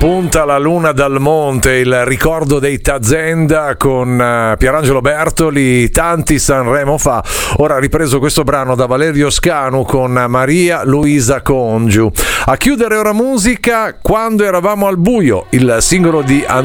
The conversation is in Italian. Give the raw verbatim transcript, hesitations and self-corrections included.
Spunta la luna dal monte, il ricordo dei Tazenda con uh, Pierangelo Bertoli tanti Sanremo fa. Ora ha ripreso questo brano da Valerio Scanu con Maria Luisa Congiu. A chiudere ora musica, Quando eravamo al buio, il singolo di